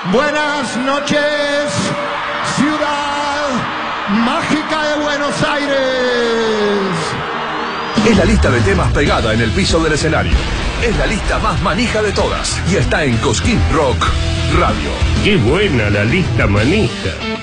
Buenas noches, ciudad mágica de Buenos Aires. Es la lista de temas pegada en el piso del escenario. Es la lista más manija de todas y está en Cosquín Rock Radio. ¡Qué buena la lista manija!